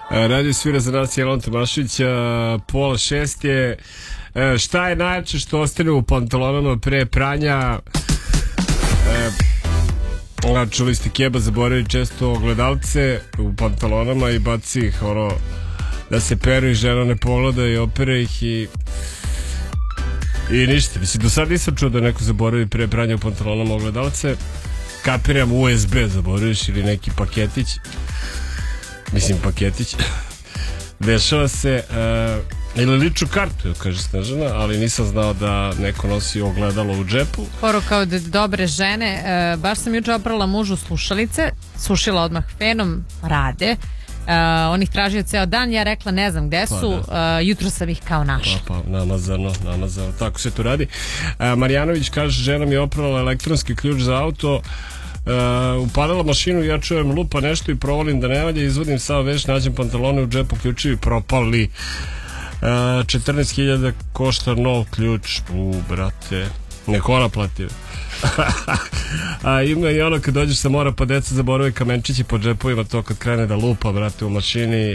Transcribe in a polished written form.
Radio svira za nas Jelon Tomašić, 5:30 je. Šta je najjače što ostane u pantalonama pre pranja? Čuli ste Keba, zaboravi često ogledalce u pantalonama i baci ih da se peru i žena ne pogleda i opere ih i ništa. Mislim, do sad nisam čuo da neko zaboravi pre pranja u pantalonama ogledalce. Kapiram USB zaboraviš ili neki paketić. Mislim, paketić. Dešava se ili ličnu kartu, kaže Snežana, ali nisam znao da neko nosi ogledalo u džepu. Poruka od dobre žene, baš sam juče oprala mužu slušalice, sušila odmah fenom, rade. On ih tražio ceo dan, ja rekla ne znam gde su, jutro sam ih kao našla. Namazano, tako se to radi. Marjanović kaže, žena mi je oprala elektronski ključ za auto, upadala mašinu, ja čujem lupa nešto i provalim da ne valja, izvodim sav veš, nađem pantalone u džepu, ključevi propali. 14.000 košta nov ključ. Brate, neko ona platio. Ima i ono kad dođeš sa mora pa deca zaborave kamenčići po džepovima, to kad krene da lupa, brate, u mašini